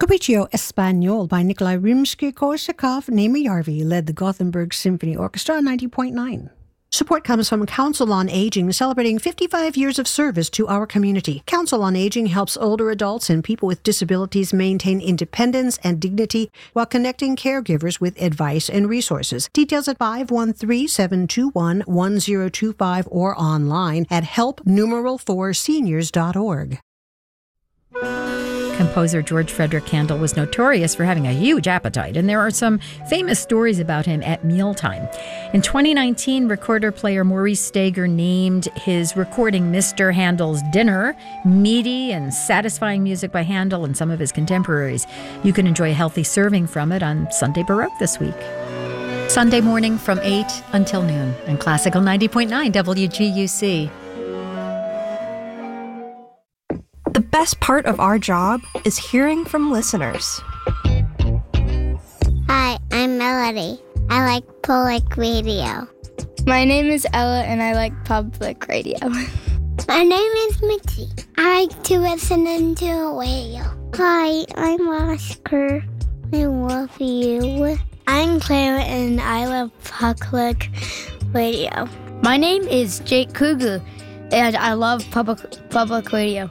Capriccio Espagnol by Nikolai Rimsky-Korsakov. Naima Yarvi led the Gothenburg Symphony Orchestra on 90.9. Support comes from Council on Aging, celebrating 55 years of service to our community. Council on Aging helps older adults and people with disabilities maintain independence and dignity while connecting caregivers with advice and resources. Details at 513-721-1025 or online at help4seniors.org. Composer George Frederick Handel was notorious for having a huge appetite, and there are some famous stories about him at mealtime. In 2019, recorder-player Maurice Stager named his recording Mr. Handel's Dinner meaty and satisfying music by Handel and some of his contemporaries. You can enjoy a healthy serving from it on Sunday Baroque this week. Sunday morning from 8 until noon on Classical 90.9 WGUC. The best part of our job is hearing from listeners. Hi, I'm Melody. I like public radio. My name is Ella, and I like public radio. My name is Mitzi. I like to listen into the radio. Hi, I'm Oscar. I love you. I'm Claire, and I love public radio. My name is Jake Kugler, and I love public radio.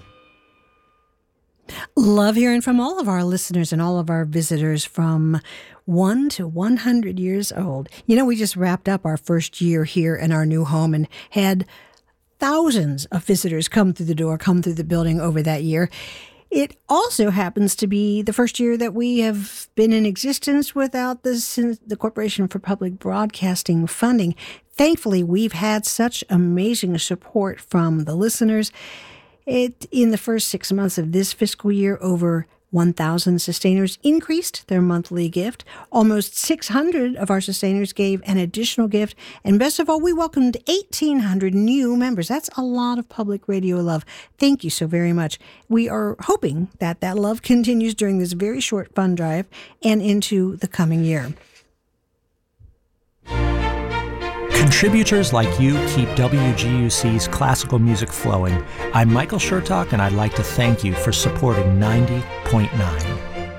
Love hearing from all of our listeners and all of our visitors from 1 to 100 years old. You know, we just wrapped up our first year here in our new home and had thousands of visitors come through the building over that year. It also happens to be the first year that we have been in existence without the Corporation for Public Broadcasting funding. Thankfully, we've had such amazing support from the listeners. In the first 6 months of this fiscal year, over 1,000 sustainers increased their monthly gift. Almost 600 of our sustainers gave an additional gift. And best of all, we welcomed 1,800 new members. That's a lot of public radio love. Thank you so very much. We are hoping that that love continues during this very short fund drive and into the coming year. Contributors like you keep WGUC's classical music flowing. I'm Michael Shertock, and I'd like to thank you for supporting 90.9.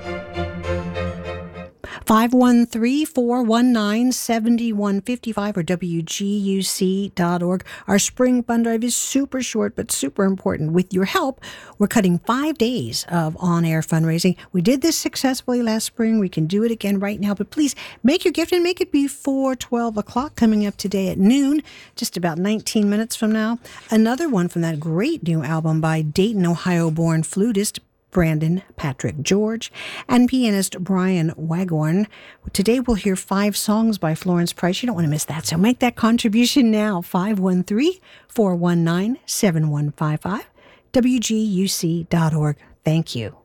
513-419-7155 or WGUC.org. Our spring fund drive is super short but super important. With your help, we're cutting 5 days of on-air fundraising. We did this successfully last spring. We can do it again right now, but please make your gift and make it before 12 o'clock coming up today at noon, just about 19 minutes from now. Another one from that great new album by Dayton, Ohio-born flutist Brandon Patrick George and pianist Brian Waghorn. Today we'll hear 5 songs by Florence Price. You don't want to miss that, so make that contribution now. 513-419-7155. WGUC.org. Thank you.